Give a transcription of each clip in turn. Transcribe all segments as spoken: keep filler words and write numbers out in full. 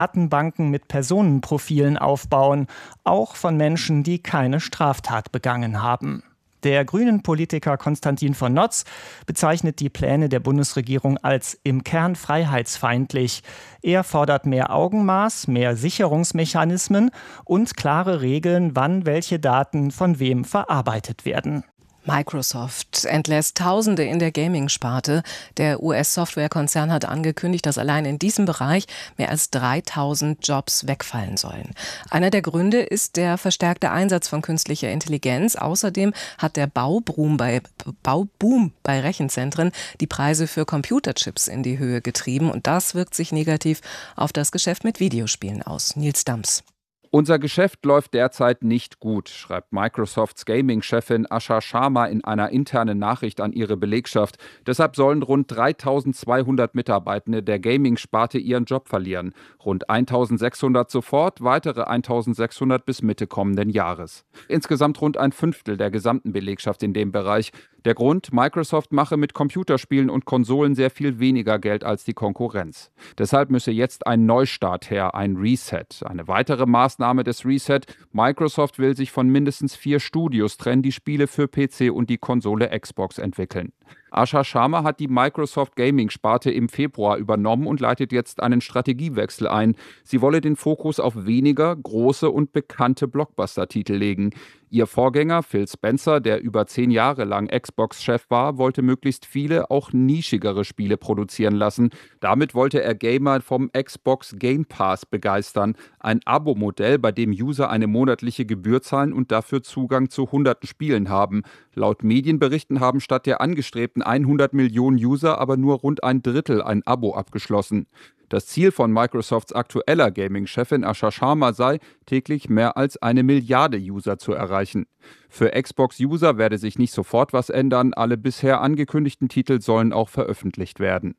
Datenbanken mit Personenprofilen aufbauen, auch von Menschen, die keine Straftat begangen haben. Der Grünen-Politiker Konstantin von Notz bezeichnet die Pläne der Bundesregierung als im Kern freiheitsfeindlich. Er fordert mehr Augenmaß, mehr Sicherungsmechanismen und klare Regeln, wann welche Daten von wem verarbeitet werden. Microsoft entlässt Tausende in der Gaming-Sparte. Der U S-Softwarekonzern hat angekündigt, dass allein in diesem Bereich mehr als dreitausend Jobs wegfallen sollen. Einer der Gründe ist der verstärkte Einsatz von künstlicher Intelligenz. Außerdem hat der Bauboom bei, Bauboom bei Rechenzentren die Preise für Computerchips in die Höhe getrieben. Und das wirkt sich negativ auf das Geschäft mit Videospielen aus. Nils Dams. Unser Geschäft läuft derzeit nicht gut, schreibt Microsofts Gaming-Chefin Asha Sharma in einer internen Nachricht an ihre Belegschaft. Deshalb sollen rund dreitausendzweihundert Mitarbeitende der Gaming-Sparte ihren Job verlieren. Rund eintausendsechshundert sofort, weitere eintausendsechshundert bis Mitte kommenden Jahres. Insgesamt rund ein Fünftel der gesamten Belegschaft in dem Bereich. Der Grund, Microsoft mache mit Computerspielen und Konsolen sehr viel weniger Geld als die Konkurrenz. Deshalb müsse jetzt ein Neustart her, ein Reset. Eine weitere Maßnahme des Reset: Microsoft will sich von mindestens vier Studios trennen, die Spiele für P C und die Konsole Xbox entwickeln. Asha Sharma hat die Microsoft Gaming-Sparte im Februar übernommen und leitet jetzt einen Strategiewechsel ein. Sie wolle den Fokus auf weniger große und bekannte Blockbuster-Titel legen. Ihr Vorgänger Phil Spencer, der über zehn Jahre lang Xbox-Chef war, wollte möglichst viele, auch nischigere Spiele produzieren lassen. Damit wollte er Gamer vom Xbox Game Pass begeistern. Ein Abo-Modell, bei dem User eine monatliche Gebühr zahlen und dafür Zugang zu hunderten Spielen haben. Laut Medienberichten haben statt der angestrebten hundert Millionen User aber nur rund ein Drittel ein Abo abgeschlossen. Das Ziel von Microsofts aktueller Gaming-Chefin Asha Sharma sei, täglich mehr als eine Milliarde User zu erreichen. Für Xbox-User werde sich nicht sofort was ändern. Alle bisher angekündigten Titel sollen auch veröffentlicht werden.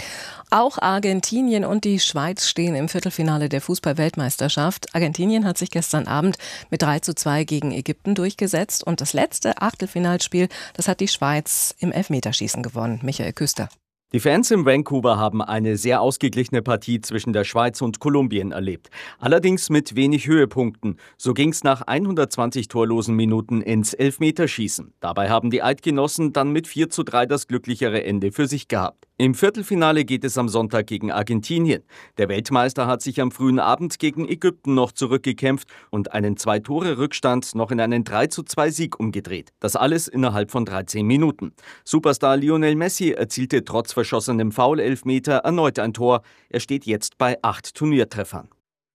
Auch Argentinien und die Schweiz stehen im Viertelfinale der Fußball-Weltmeisterschaft. Argentinien hat sich gestern Abend mit drei zu zwei gegen Ägypten durchgesetzt. Und das letzte Achtelfinalspiel, das hat die Schweiz im Elfmeterschießen gewonnen. Michael Küster. Die Fans in Vancouver haben eine sehr ausgeglichene Partie zwischen der Schweiz und Kolumbien erlebt. Allerdings mit wenig Höhepunkten. So ging es nach hundertzwanzig torlosen Minuten ins Elfmeterschießen. Dabei haben die Eidgenossen dann mit vier zu drei das glücklichere Ende für sich gehabt. Im Viertelfinale geht es am Sonntag gegen Argentinien. Der Weltmeister hat sich am frühen Abend gegen Ägypten noch zurückgekämpft und einen Zwei-Tore-Rückstand noch in einen drei zu zwei Sieg umgedreht. Das alles innerhalb von dreizehn Minuten. Superstar Lionel Messi erzielte trotz verschossenem Foul-Elfmeter erneut ein Tor. Er steht jetzt bei acht Turniertreffern.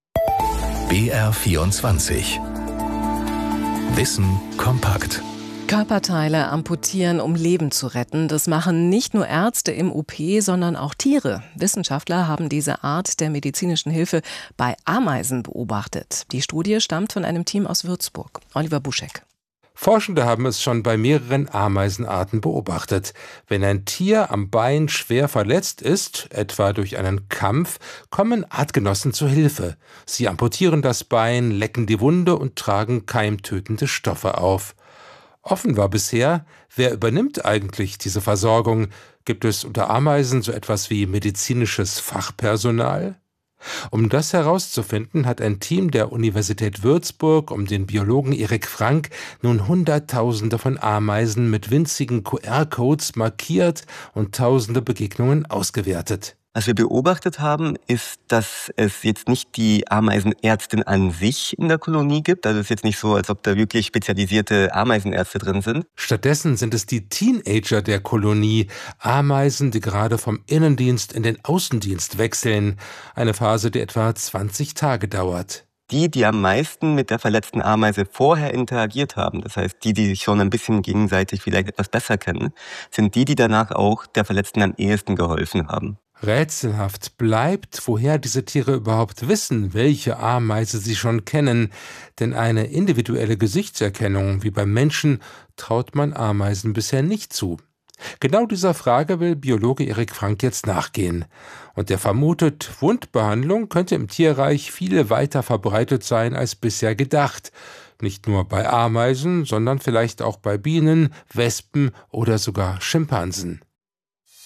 B R vierundzwanzig. Wissen kompakt. Körperteile amputieren, um Leben zu retten. Das machen nicht nur Ärzte im O P, sondern auch Tiere. Wissenschaftler haben diese Art der medizinischen Hilfe bei Ameisen beobachtet. Die Studie stammt von einem Team aus Würzburg. Oliver Buschek. Forschende haben es schon bei mehreren Ameisenarten beobachtet. Wenn ein Tier am Bein schwer verletzt ist, etwa durch einen Kampf, kommen Artgenossen zu Hilfe. Sie amputieren das Bein, lecken die Wunde und tragen keimtötende Stoffe auf. Offen war bisher, wer übernimmt eigentlich diese Versorgung? Gibt es unter Ameisen so etwas wie medizinisches Fachpersonal? Um das herauszufinden, hat ein Team der Universität Würzburg um den Biologen Erik Frank nun Hunderttausende von Ameisen mit winzigen Q R-Codes markiert und tausende Begegnungen ausgewertet. Was wir beobachtet haben, ist, dass es jetzt nicht die Ameisenärztin an sich in der Kolonie gibt. Also es ist jetzt nicht so, als ob da wirklich spezialisierte Ameisenärzte drin sind. Stattdessen sind es die Teenager der Kolonie, Ameisen, die gerade vom Innendienst in den Außendienst wechseln. Eine Phase, die etwa zwanzig Tage dauert. Die, die am meisten mit der verletzten Ameise vorher interagiert haben, das heißt die, die sich schon ein bisschen gegenseitig vielleicht etwas besser kennen, sind die, die danach auch der Verletzten am ehesten geholfen haben. Rätselhaft bleibt, woher diese Tiere überhaupt wissen, welche Ameise sie schon kennen. Denn eine individuelle Gesichtserkennung wie beim Menschen traut man Ameisen bisher nicht zu. Genau dieser Frage will Biologe Erik Frank jetzt nachgehen. Und er vermutet, Wundbehandlung könnte im Tierreich viel weiter verbreitet sein als bisher gedacht. Nicht nur bei Ameisen, sondern vielleicht auch bei Bienen, Wespen oder sogar Schimpansen.